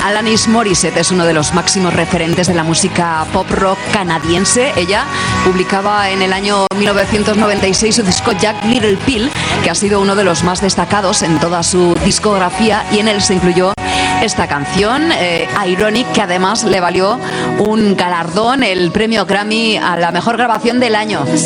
Alanis Morissette es uno de los máximos referentes de la música pop rock canadiense. Ella publicaba en el año 1996 su disco Jagged Little Pill, que ha sido uno de los más destacados en toda su discografía, y en él se incluyó esta canción, Ironic, que además le valió un galardón, el premio Grammy a la mejor grabación del año.